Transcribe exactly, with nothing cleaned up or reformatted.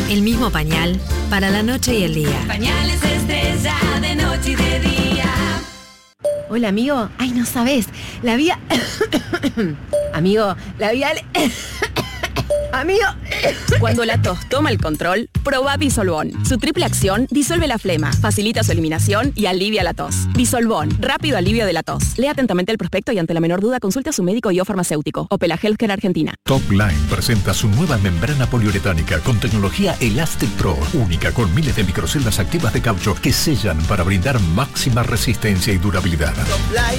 El mismo pañal para la noche y el día. Pañales Estrella de noche y de día. Hola, amigo. Ay, no sabes. La vía... amigo, la vía... Amigo. Cuando la tos toma el control, probá Disolvón. Su triple acción disuelve la flema, facilita su eliminación y alivia la tos. Disolvón, rápido alivio de la tos. Lea atentamente el prospecto y ante la menor duda consulte a su médico y o farmacéutico. Opela Healthcare Argentina. Top Line presenta su nueva membrana poliuretánica con tecnología Elastic Pro, única con miles de microceldas activas de caucho que sellan para brindar máxima resistencia y durabilidad.